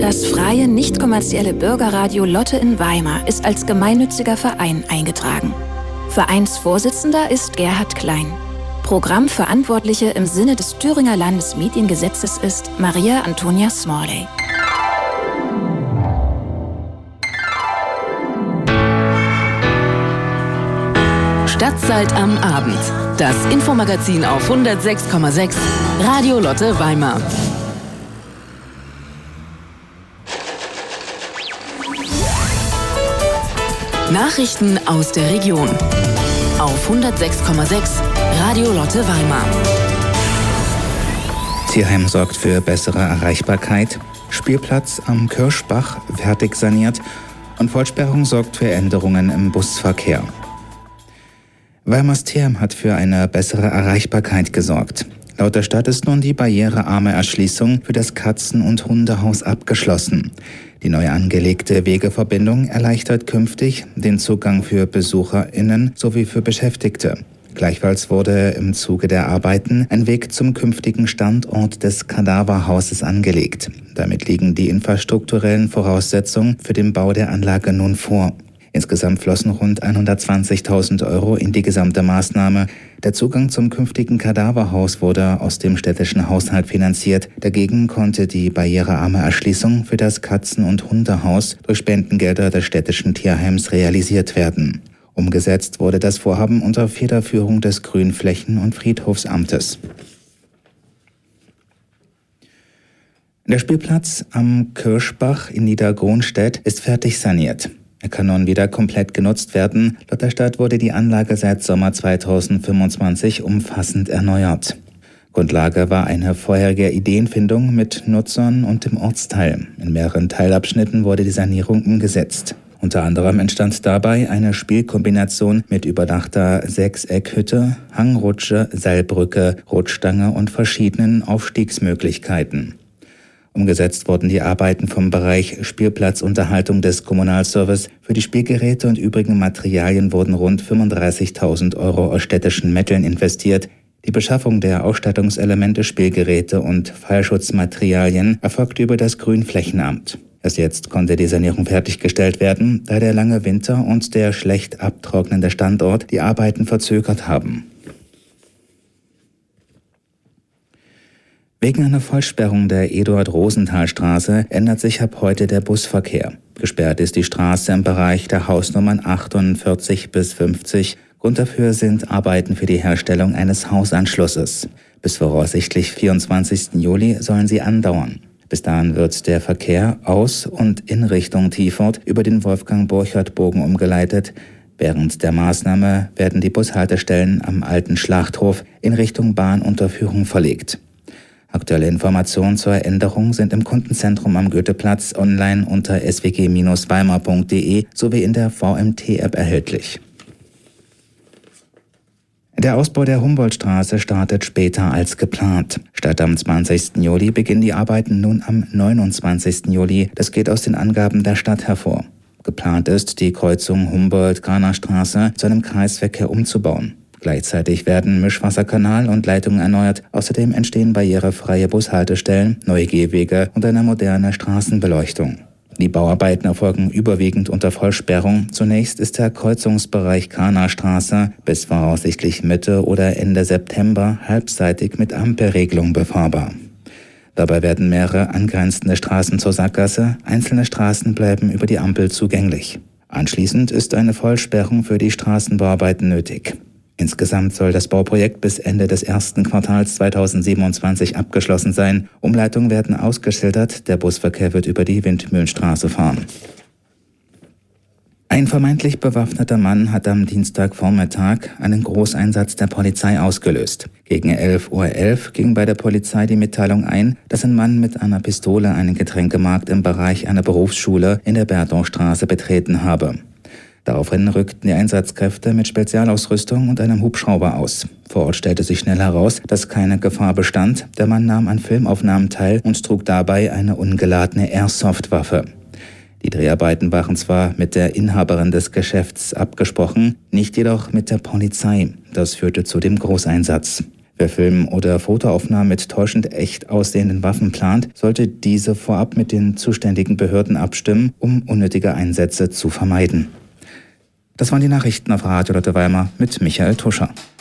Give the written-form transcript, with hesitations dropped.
Das freie, nicht kommerzielle Bürgerradio Lotte in Weimar ist als gemeinnütziger Verein eingetragen. Vereinsvorsitzender ist Gerhard Klein. Programmverantwortliche im Sinne des Thüringer Landesmediengesetzes ist Maria Antonia Smalley. Stadtzeit am Abend. Das Infomagazin auf 106,6 Radio Lotte Weimar. Nachrichten aus der Region auf 106,6 Radio Lotte Weimar. Tierheim sorgt für bessere Erreichbarkeit, Spielplatz am Kirschbach fertig saniert und Vollsperrung sorgt für Änderungen im Busverkehr. Weimars Tierheim hat für eine bessere Erreichbarkeit gesorgt. Laut der Stadt ist nun die barrierearme Erschließung für das Katzen- und Hundehaus abgeschlossen. Die neu angelegte Wegeverbindung erleichtert künftig den Zugang für BesucherInnen sowie für Beschäftigte. Gleichfalls wurde im Zuge der Arbeiten ein Weg zum künftigen Standort des Kadaverhauses angelegt. Damit liegen die infrastrukturellen Voraussetzungen für den Bau der Anlage nun vor. Insgesamt flossen rund 120.000 € in die gesamte Maßnahme. Der Zugang zum künftigen Kadaverhaus wurde aus dem städtischen Haushalt finanziert. Dagegen konnte die barrierearme Erschließung für das Katzen- und Hundehaus durch Spendengelder des städtischen Tierheims realisiert werden. Umgesetzt wurde das Vorhaben unter Federführung des Grünflächen- und Friedhofsamtes. Der Spielplatz am Kirschbach in Niedergronstedt ist fertig saniert. Er kann nun wieder komplett genutzt werden. Laut der Stadt wurde die Anlage seit Sommer 2025 umfassend erneuert. Grundlage war eine vorherige Ideenfindung mit Nutzern und dem Ortsteil. In mehreren Teilabschnitten wurde die Sanierung umgesetzt. Unter anderem entstand dabei eine Spielkombination mit überdachter Sechseckhütte, Hangrutsche, Seilbrücke, Rutschstange und verschiedenen Aufstiegsmöglichkeiten. Umgesetzt wurden die Arbeiten vom Bereich Spielplatzunterhaltung des Kommunalservice. Für die Spielgeräte und übrigen Materialien wurden rund 35.000 € aus städtischen Mitteln investiert. Die Beschaffung der Ausstattungselemente, Spielgeräte und Fallschutzmaterialien erfolgte über das Grünflächenamt. Erst jetzt konnte die Sanierung fertiggestellt werden, da der lange Winter und der schlecht abtrocknende Standort die Arbeiten verzögert haben. Wegen einer Vollsperrung der Eduard-Rosenthal-Straße ändert sich ab heute der Busverkehr. Gesperrt ist die Straße im Bereich der Hausnummern 48 bis 50. Grund dafür sind Arbeiten für die Herstellung eines Hausanschlusses. Bis voraussichtlich 24. Juli sollen sie andauern. Bis dahin wird der Verkehr aus und in Richtung Tiefort über den Wolfgang-Borchert-Bogen umgeleitet. Während der Maßnahme werden die Bushaltestellen am alten Schlachthof in Richtung Bahnunterführung verlegt. Aktuelle Informationen zur Änderung sind im Kundenzentrum am Goetheplatz online unter swg-weimar.de sowie in der VMT-App erhältlich. Der Ausbau der Humboldtstraße startet später als geplant. Statt am 20. Juli beginnen die Arbeiten nun am 29. Juli. Das geht aus den Angaben der Stadt hervor. Geplant ist, die Kreuzung Humboldt-Graner-Straße zu einem Kreisverkehr umzubauen. Gleichzeitig werden Mischwasserkanal und Leitungen erneuert. Außerdem entstehen barrierefreie Bushaltestellen, neue Gehwege und eine moderne Straßenbeleuchtung. Die Bauarbeiten erfolgen überwiegend unter Vollsperrung. Zunächst ist der Kreuzungsbereich Graner-Straße bis voraussichtlich Mitte oder Ende September halbseitig mit Ampelregelung befahrbar. Dabei werden mehrere angrenzende Straßen zur Sackgasse, einzelne Straßen bleiben über die Ampel zugänglich. Anschließend ist eine Vollsperrung für die Straßenbauarbeiten nötig. Insgesamt soll das Bauprojekt bis Ende des ersten Quartals 2027 abgeschlossen sein. Umleitungen werden ausgeschildert, der Busverkehr wird über die Windmühlenstraße fahren. Ein vermeintlich bewaffneter Mann hat am Dienstagvormittag einen Großeinsatz der Polizei ausgelöst. Gegen 11:11 Uhr ging bei der Polizei die Mitteilung ein, dass ein Mann mit einer Pistole einen Getränkemarkt im Bereich einer Berufsschule in der Bertaustraße betreten habe. Daraufhin rückten die Einsatzkräfte mit Spezialausrüstung und einem Hubschrauber aus. Vor Ort stellte sich schnell heraus, dass keine Gefahr bestand. Der Mann nahm an Filmaufnahmen teil und trug dabei eine ungeladene Airsoft-Waffe. Die Dreharbeiten waren zwar mit der Inhaberin des Geschäfts abgesprochen, nicht jedoch mit der Polizei. Das führte zu dem Großeinsatz. Wer Film- oder Fotoaufnahmen mit täuschend echt aussehenden Waffen plant, sollte diese vorab mit den zuständigen Behörden abstimmen, um unnötige Einsätze zu vermeiden. Das waren die Nachrichten auf Radio Lotte Weimar mit Michael Tuscher.